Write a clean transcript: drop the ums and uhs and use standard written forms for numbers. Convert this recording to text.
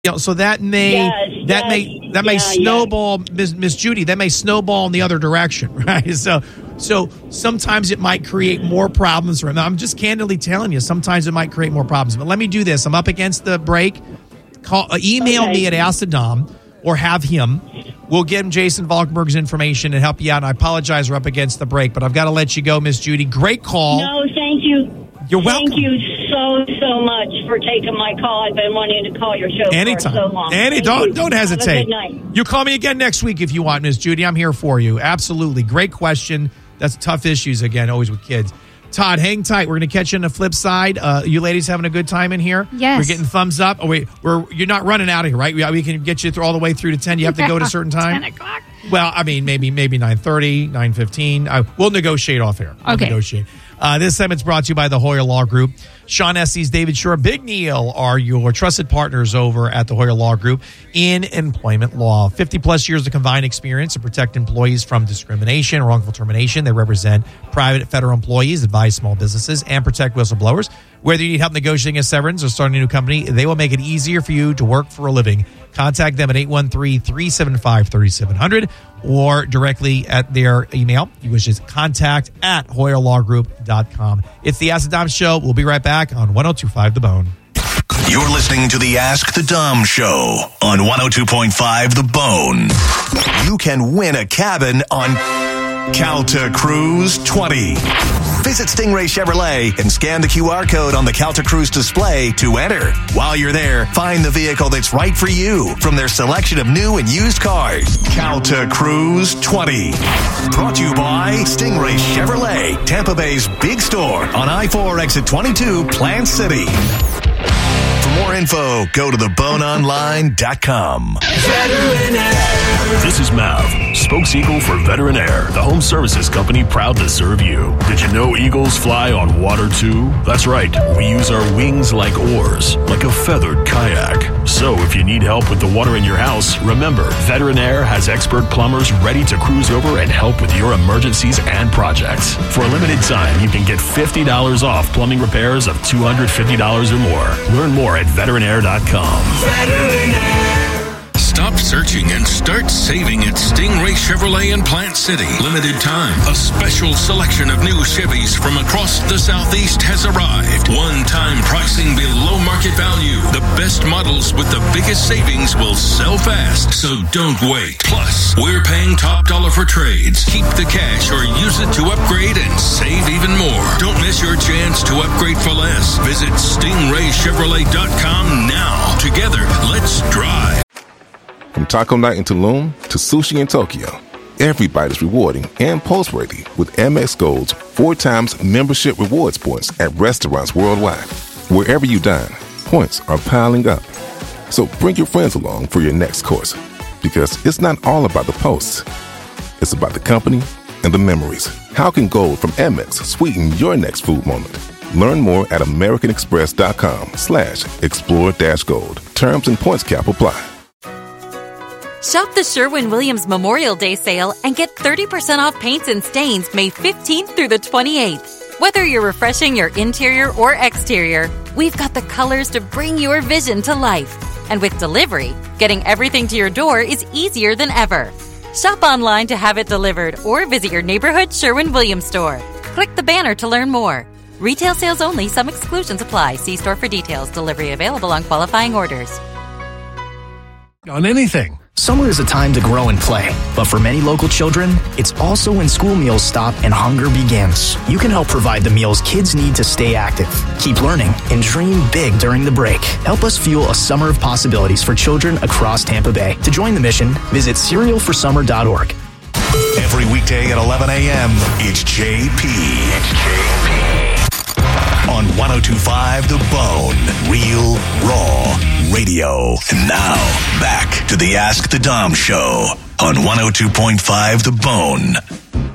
So that may snowball, Miss Judy. That may snowball in the other direction, right? So sometimes it might create more problems for him. I'm just candidly telling you, sometimes it might create more problems. But let me do this. I'm up against the break. Email me at AskTheDom or have him. We'll give him Jason Valkenburg's information and help you out. And I apologize, we're up against the break, but I've got to let you go, Miss Judy. Great call. No, thank you. You're welcome. Thank you so much for taking my call. I've been wanting to call your show anytime. for so long. Don't hesitate. Have a good night. You call me again next week if you want, Miss Judy. I'm here for you. Absolutely. Great question. That's tough issues, again, always with kids. Todd, hang tight. We're going to catch you on the flip side. You ladies having a good time in here? Yes. We're getting thumbs up. Oh, wait. You're not running out of here, right? We can get you through all the way through to 10. You have to go at a certain time? 10 o'clock. Well, I mean, maybe 9:30, 9:15. We'll negotiate off here. We'll negotiate. This segment's brought to you by the Hoyer Law Group. Sean Estes, David Shore, Big Neil are your trusted partners over at the Hoyer Law Group in employment law. 50-plus years of combined experience to protect employees from discrimination, wrongful termination. They represent private federal employees, advise small businesses, and protect whistleblowers. Whether you need help negotiating a severance or starting a new company, they will make it easier for you to work for a living. Contact them at 813-375-3700 or directly at their email, which is contact@HoyerLawGroup.com. It's the Ask the Dom Show. We'll be right back on 102.5 The Bone. You're listening to the Ask the Dom Show on 102.5 The Bone. You can win a cabin on Calta Cruise 20. Visit Stingray Chevrolet and scan the QR code on the Calta Cruise display to enter. While you're there, find the vehicle that's right for you from their selection of new and used cars. Calta Cruise 20. Brought to you by Stingray Chevrolet, Tampa Bay's big store on I-4 exit 22, Plant City. For more info, go to theboneonline.com. This is Mav, spokes-eagle for Veteran Air, the home services company proud to serve you. Did you know eagles fly on water too? That's right, we use our wings like oars, like a feathered kayak. So if you need help with the water in your house, remember, Veteran Air has expert plumbers ready to cruise over and help with your emergencies and projects. For a limited time, you can get $50 off plumbing repairs of $250 or more. Learn more at veteranair.com. Veteran Air. Stop searching and start saving at Stingray Chevrolet in Plant City. Limited time. A special selection of new Chevys from across the Southeast has arrived. One-time pricing below market value. The best models with the biggest savings will sell fast, so don't wait. Plus, we're paying top dollar for trades. Keep the cash or use it to upgrade and save even more. Don't miss your chance to upgrade for less. Visit StingrayChevrolet.com now. Together, let's drive. From taco night in Tulum to sushi in Tokyo, every bite is rewarding and post-worthy with Amex Gold's 4 times membership rewards points at restaurants worldwide. Wherever you dine, points are piling up. So bring your friends along for your next course, because it's not all about the posts. It's about the company and the memories. How can Gold from Amex sweeten your next food moment? Learn more at americanexpress.com/explore-gold. Terms and points cap apply. Shop the Sherwin-Williams Memorial Day sale and get 30% off paints and stains May 15th through the 28th. Whether you're refreshing your interior or exterior, we've got the colors to bring your vision to life. And with delivery, getting everything to your door is easier than ever. Shop online to have it delivered or visit your neighborhood Sherwin-Williams store. Click the banner to learn more. Retail sales only. Some exclusions apply. See store for details. Delivery available on qualifying orders. On anything. Summer is a time to grow and play, but for many local children, it's also when school meals stop and hunger begins. You can help provide the meals kids need to stay active, keep learning, and dream big during the break. Help us fuel a summer of possibilities for children across Tampa Bay. To join the mission, visit cerealforsummer.org. Every weekday at 11 a.m., it's JP. On 102.5 The Bone, real, raw radio. And now, back to the Ask the Dom Show on 102.5 The Bone.